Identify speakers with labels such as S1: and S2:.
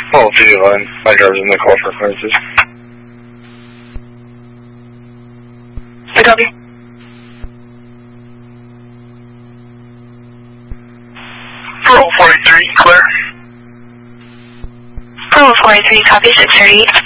S1: Oh, the line. My driver's in the call for clearances.
S2: I copy. Bravo 43, clear. Bravo 43, copy 638.